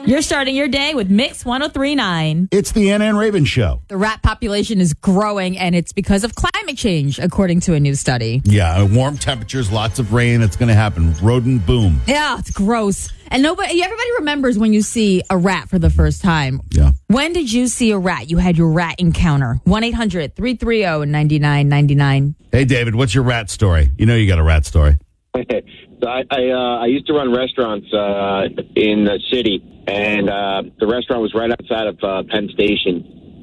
You're starting your day with Mix 103.9. It's the Anna and Raven Show. The rat population is growing, and it's because of climate change, according to a new study. Yeah, warm temperatures, lots of rain. It's going to happen. Rodent boom. Yeah, it's gross. And everybody remembers when you see a rat for the first time. Yeah. When did you see a rat? You had your rat encounter. 1-800-330-9999. Hey, David, what's your rat story? You know you got a rat story. So I used to run restaurants in the city, and the restaurant was right outside of Penn Station.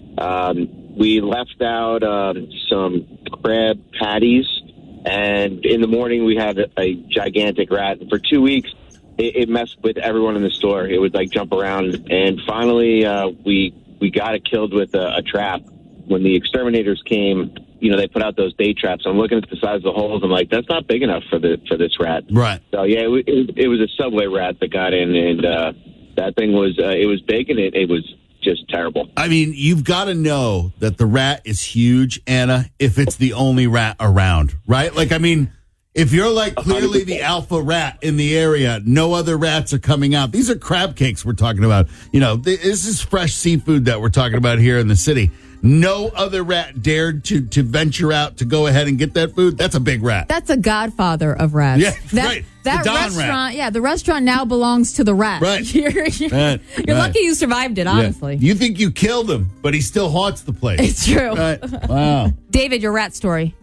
We left out some crab patties, and in the morning we had a gigantic rat. For 2 weeks, it messed with everyone in the store. It would like jump around, and finally we got it killed with a trap. When the exterminators came, they put out those bait traps. I'm looking at the size of the holes. I'm like, that's not big enough for this rat. Right. So yeah, it was a Subway rat that got in, and that thing was it was big, and it was just terrible. I mean, you've got to know that the rat is huge, Anna, if it's the only rat around, right? Like, I mean, if you're like clearly the alpha rat in the area, no other rats are coming out. These are crab cakes we're talking about. This is fresh seafood that we're talking about here in the city. No other rat dared to venture out to go ahead and get that food. That's a big rat. That's a godfather of rats. Yeah, right. That the Don restaurant, rat. Yeah, the restaurant now belongs to the rat. Right. You're right. lucky you survived it, honestly. Yeah. You think you killed him, but he still haunts the place. It's true. Right. Wow. David, your rat story.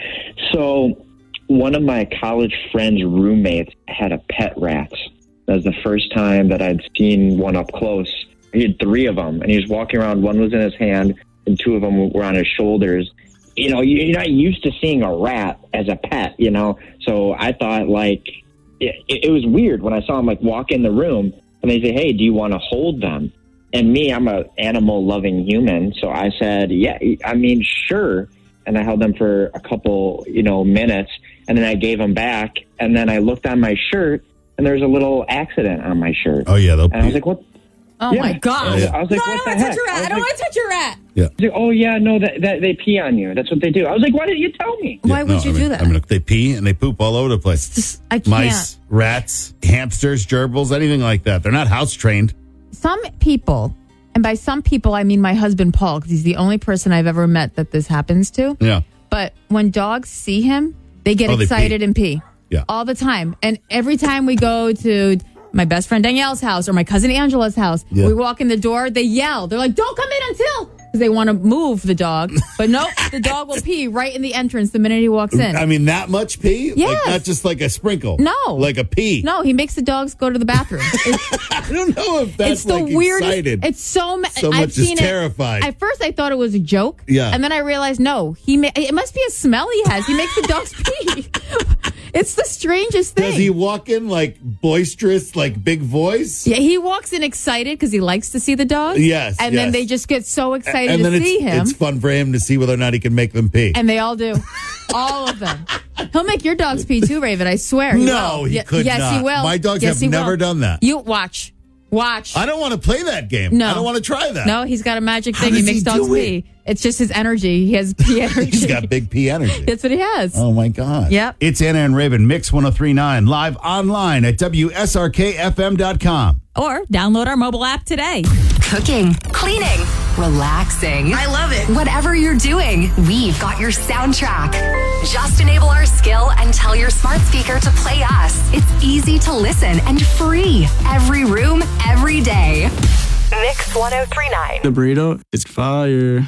So one of my college friend's roommates had a pet rat. That was the first time that I'd seen one up close. He had 3 of them, and he was walking around. One was in his hand, and 2 of them were on his shoulders. You're not used to seeing a rat as a pet, So I thought, it was weird when I saw him, walk in the room, and they say, hey, do you want to hold them? And me, I'm an animal-loving human, so I said, yeah, sure. And I held them for a couple, minutes, and then I gave them back, and then I looked on my shirt, and there's a little accident on my shirt. Oh, yeah. And I was like, what? Oh, yeah. My God. I was like, no, what I the don't want to heck? touch your rat. I don't want to touch your rat. Yeah. Like, oh, yeah, no, that they pee on you. That's what they do. I was like, why didn't you tell me? Why would you do that? They pee and they poop all over the place. I can't. Mice, rats, hamsters, gerbils, anything like that. They're not house trained. Some people, and by some people, I mean my husband, Paul, because he's the only person I've ever met that this happens to. Yeah. But when dogs see him, they get excited and pee. Yeah. All the time. And every time we go to my best friend Danielle's house or my cousin Angela's house, we walk in the door, they yell. They're like, don't come in until, because they want to move the dog. But nope, the dog will pee right in the entrance the minute he walks in. I mean, that much pee? Yes. Like, not just like a sprinkle? No. Like a pee? No, he makes the dogs go to the bathroom. I don't know if that's it's the weirdest. excited. It's so much I've is seen terrified. At first, I thought it was a joke. Yeah. And then I realized, no, it must be a smell he has. He makes the dogs pee. It's the strangest thing. Does he walk in like boisterous, like big voice? Yeah, he walks in excited because he likes to see the dogs. Yes. And then they just get so excited and to then see him. It's fun for him to see whether or not he can make them pee. And they all do. All of them. He'll make your dogs pee too, Raven. I swear. He No, will. he could yes, not. Yes, he will. My dogs yes, have never will. done that. You watch. I don't want to play that game. No. I don't want to try that. No, he's got a magic How thing. He does makes he dogs do it? pee. It's just his energy. He has pee energy. He's got big pee energy. That's what he has. Oh, my God. Yep. It's Anna and Raven, Mix 103.9, live online at WSRKFM.com. Or download our mobile app today. Cooking, cleaning, relaxing. I love it. Whatever you're doing, we've got your soundtrack. Just enable our skill and tell your smart speaker to play us. It's easy to listen and free. Every room, every day. Mix 103.9. The burrito is fire.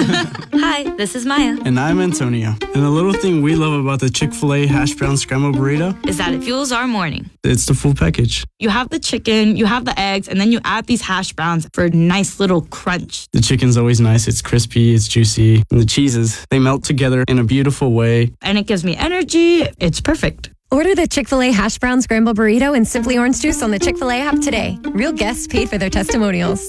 Hi, this is Maya. And I'm Antonio. And the little thing we love about the Chick-fil-A hash brown scrambled burrito Is that it fuels our morning. It's the full package. You have the chicken, you have the eggs, and then you add these hash browns for a nice little crunch. The chicken's always nice. It's crispy, it's juicy. And the cheeses, they melt together in a beautiful way. And it gives me energy. It's perfect. Order the Chick-fil-A hash brown scramble burrito and Simply Orange Juice on the Chick-fil-A app today. Real guests paid for their testimonials.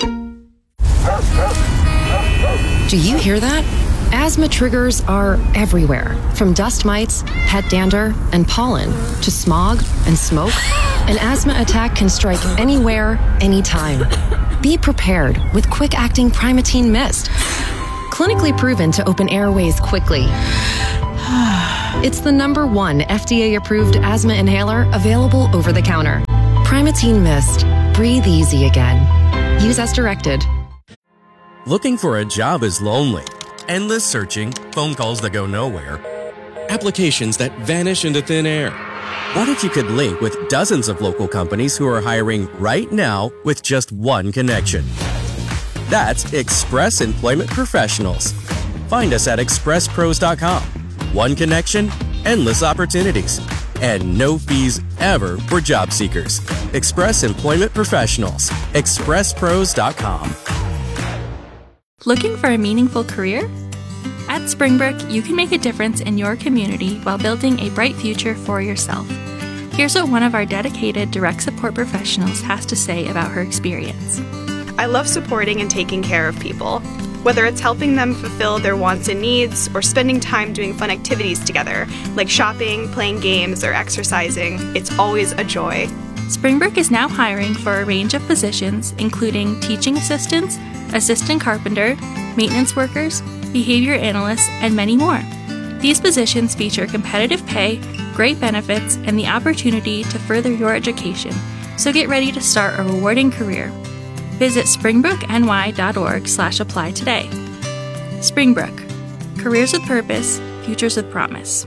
Do you hear that? Asthma triggers are everywhere, from dust mites, pet dander, and pollen, to smog and smoke. An asthma attack can strike anywhere, anytime. Be prepared with quick-acting Primatene Mist. Clinically proven to open airways quickly. It's the #1 FDA-approved asthma inhaler available over the counter. Primatene Mist. breathe easy again. Use as directed. Looking for a job is lonely. Endless searching, phone calls that go nowhere, applications that vanish into thin air. What if you could link with dozens of local companies who are hiring right now with just one connection? That's Express Employment Professionals. Find us at expresspros.com. One connection, endless opportunities, and no fees ever for job seekers. Express Employment Professionals. expresspros.com. Looking for a meaningful career? At Springbrook, you can make a difference in your community while building a bright future for yourself. Here's what one of our dedicated direct support professionals has to say about her experience. I love supporting and taking care of people. Whether it's helping them fulfill their wants and needs or spending time doing fun activities together, like shopping, playing games, or exercising, it's always a joy. Springbrook is now hiring for a range of positions, including teaching assistants, assistant carpenter, maintenance workers, behavior analysts, and many more. These positions feature competitive pay, great benefits, and the opportunity to further your education, so get ready to start a rewarding career. Visit springbrookny.org/apply today. Springbrook. Careers with purpose, futures with promise.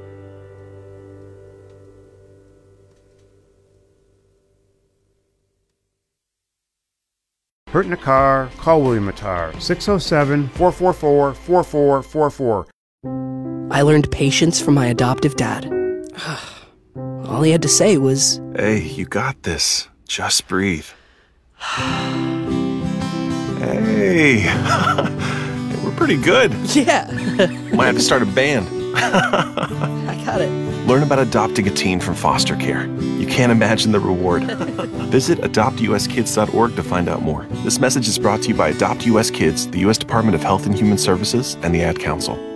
Hurt in a car? Call William Attar, 607-444-4444. I learned patience from my adoptive dad. All he had to say was, "Hey, you got this. Just breathe." Hey, we're pretty good. Yeah. Might have to start a band. I got it. Learn about adopting a teen from foster care. You can't imagine the reward. Visit adoptuskids.org to find out more. This message is brought to you by Adopt US Kids, the U.S. Department of Health and Human Services, and the Ad Council.